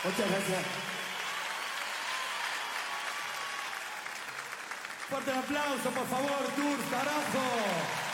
Muchas gracias. Fuerte el aplauso, por favor, Tours, carajo.